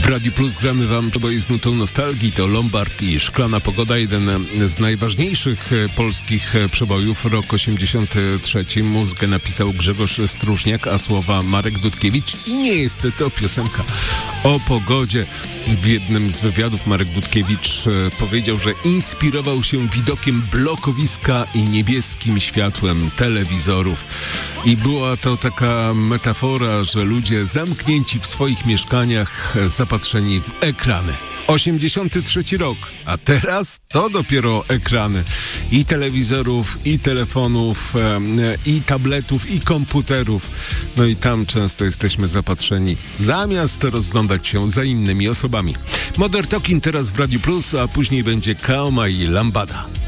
W Radiu Plus gramy wam z nutą nostalgii. To Lombard i Szklana Pogoda, jeden z najważniejszych polskich przebojów. Rok 83. Muzykę napisał Grzegorz Stróżniak, a słowa Marek Dudkiewicz. I nie jest to piosenka o pogodzie. W jednym z wywiadów Marek Dudkiewicz powiedział, że inspirował się widokiem blokowiska i niebieskim światłem telewizorów. I była to taka metafora, że ludzie zamknięci w swoich mieszkaniach, zapatrzeni w ekrany. 83 rok, a teraz to dopiero ekrany i telewizorów, i telefonów, i tabletów, i komputerów. No i tam często jesteśmy zapatrzeni, zamiast rozglądać się za innymi osobami. Modern Talking teraz w Radiu Plus, a później będzie Kaoma i Lambada.